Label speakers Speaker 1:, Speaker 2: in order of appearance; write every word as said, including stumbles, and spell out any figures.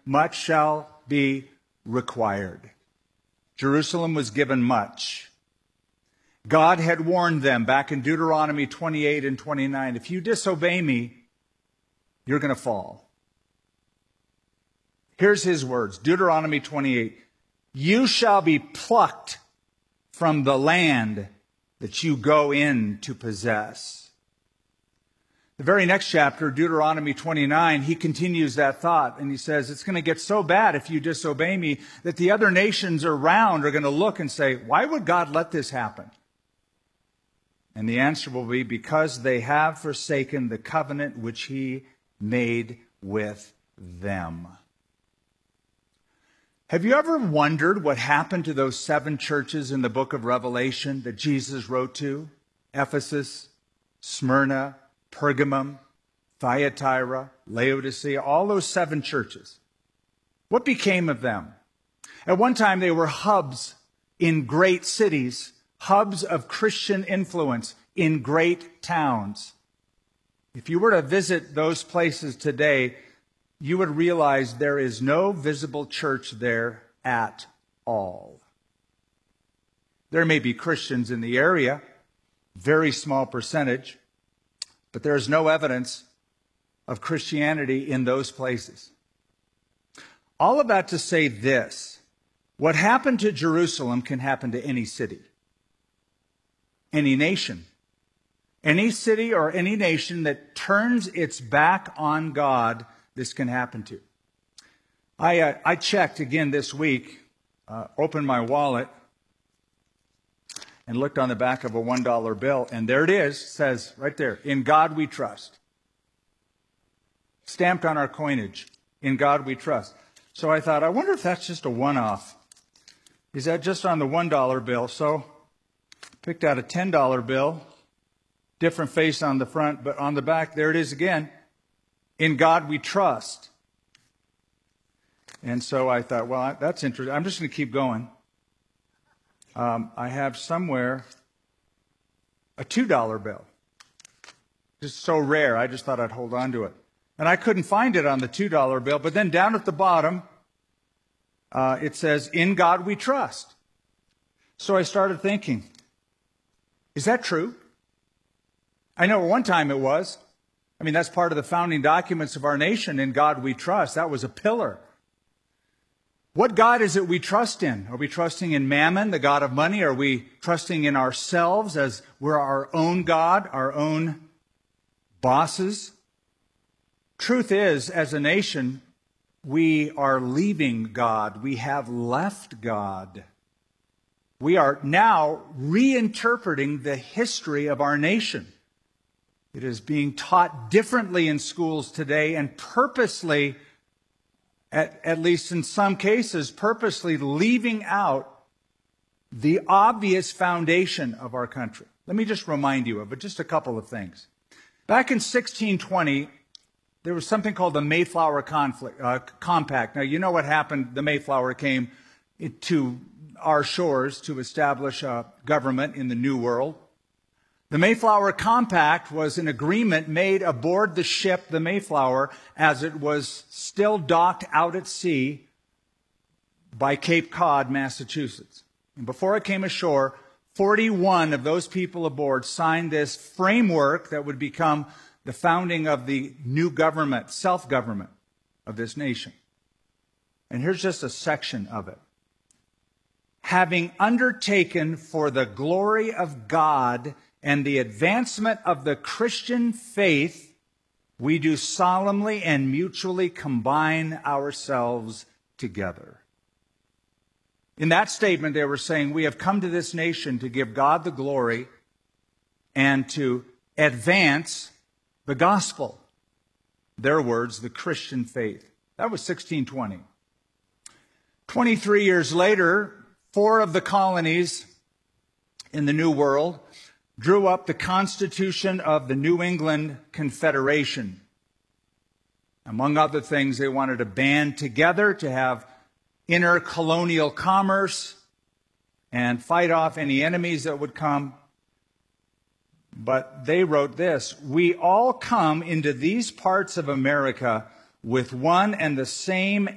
Speaker 1: much shall be required. Jerusalem was given much. God had warned them back in Deuteronomy twenty-eight and twenty-nine, if you disobey me, you're going to fall. Here's his words, Deuteronomy twenty-eight. You shall be plucked from the land that you go in to possess. The very next chapter, Deuteronomy twenty-nine, he continues that thought and he says, it's going to get so bad if you disobey me that the other nations around are going to look and say, why would God let this happen? And the answer will be, because they have forsaken the covenant which he made with them. Have you ever wondered what happened to those seven churches in the book of Revelation that Jesus wrote to? Ephesus, Smyrna, Pergamum, Thyatira, Laodicea, all those seven churches. What became of them? At one time, they were hubs in great cities, hubs of Christian influence in great towns. If you were to visit those places today, you would realize there is no visible church there at all. There may be Christians in the area, very small percentage, but there is no evidence of Christianity in those places. All of that to say this, what happened to Jerusalem can happen to any city, any nation. Any city or any nation that turns its back on God, this can happen to. I, uh, I checked again this week, uh, opened my wallet, and looked on the back of a one dollar bill, and there it is, says right there, in God we trust. Stamped on our coinage, in God we trust. So I thought, I wonder if that's just a one-off. Is that just on the one dollar bill? So picked out a ten dollar bill, different face on the front, but on the back, there it is again. In God we trust. And so I thought, well, that's interesting. I'm just going to keep going. Um, I have somewhere a two dollar bill. Just so rare, I just thought I'd hold on to it. And I couldn't find it on the two dollar bill, but then down at the bottom, uh, it says, in God we trust. So I started thinking, is that true? I know at one time it was. I mean, that's part of the founding documents of our nation. In God we trust. That was a pillar. What God is it we trust in? Are we trusting in Mammon, the God of money? Are we trusting in ourselves as we're our own God, our own bosses? Truth is, as a nation, we are leaving God. We have left God. We are now reinterpreting the history of our nation. It is being taught differently in schools today and purposely, at, at least in some cases, purposely leaving out the obvious foundation of our country. Let me just remind you of it, just a couple of things. Back in sixteen twenty, there was something called the Mayflower Conflict, uh, Compact. Now, you know what happened. The Mayflower came to our shores to establish a government in the New World. The Mayflower Compact was an agreement made aboard the ship, the Mayflower, as it was still docked out at sea by Cape Cod, Massachusetts. And before it came ashore, forty-one of those people aboard signed this framework that would become the founding of the new government, self-government of this nation. And here's just a section of it. Having undertaken for the glory of God and the advancement of the Christian faith, we do solemnly and mutually combine ourselves together. In that statement, they were saying, we have come to this nation to give God the glory and to advance the gospel. Their words, the Christian faith. That was sixteen twenty. twenty-three years later, four of the colonies in the New World drew up the Constitution of the New England Confederation. Among other things, they wanted to band together to have intercolonial commerce and fight off any enemies that would come. But they wrote this: we all come into these parts of America with one and the same